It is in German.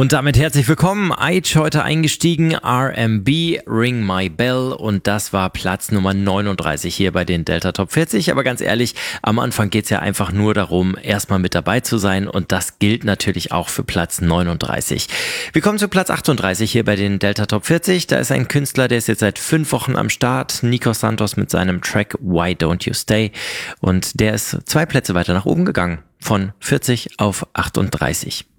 Und damit herzlich willkommen. Aitch heute eingestiegen, R&B, Ring My Bell, und das war Platz Nummer 39 hier bei den Delta Top 40. Aber ganz ehrlich, am Anfang geht's ja einfach nur darum, erstmal mit dabei zu sein, und das gilt natürlich auch für Platz 39. Wir kommen zu Platz 38 hier bei den Delta Top 40. Da ist ein Künstler, der ist jetzt seit 5 Wochen am Start, Nico Santos mit seinem Track Why Don't You Stay, und der ist 2 Plätze weiter nach oben gegangen, von 40 auf 38.